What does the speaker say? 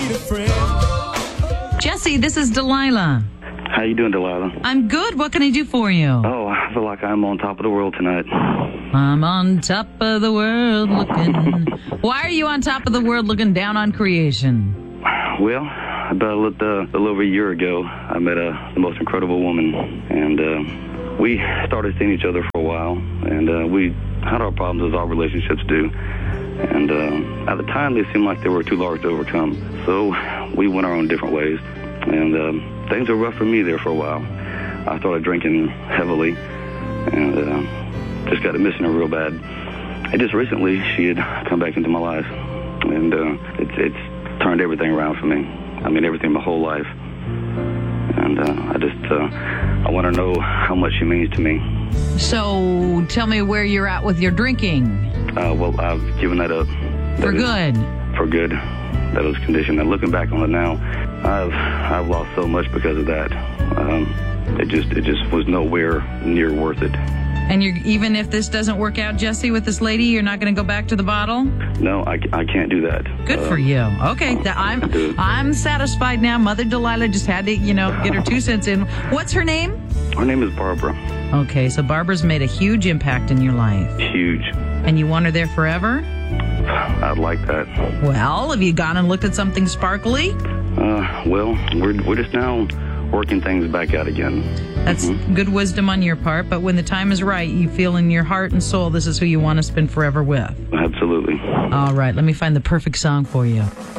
need a friend. Jesse, this is Delilah. How you doing, Delilah? I'm good. What can I do for you? Oh, I feel like I'm on top of the world tonight. I'm on top of the world looking. Why are you on top of the world looking down on creation? Well, about a little over a year ago, I met the most incredible woman, and we started seeing each other for a while, and we had our problems as all relationships do. And at the time, they seemed like they were too large to overcome. So we went our own different ways, and things were rough for me there for a while. I started drinking heavily, and just got to missing her real bad. And just recently, she had come back into my life, and it's turned everything around for me. I mean, everything, my whole life. And I want to know how much she means to me. So tell me where you're at with your drinking. Well, I've given that up. For good. For good. That was conditioned. And looking back on it now, I've lost so much because of that. It just was nowhere near worth it. And even if this doesn't work out, Jesse, with this lady, you're not going to go back to the bottle? No, I can't do that. Good for you. Okay, I'm satisfied now. Mother Delilah just had to, get her 2 cents in. What's her name? Her name is Barbara. Okay, so Barbara's made a huge impact in your life. Huge. And you want her there forever? I'd like that. Well, have you gone and looked at something sparkly? Well, we're just now working things back out again. That's good wisdom on your part, but when the time is right, you feel in your heart and soul this is who you want to spend forever with. Absolutely. All right, let me find the perfect song for you.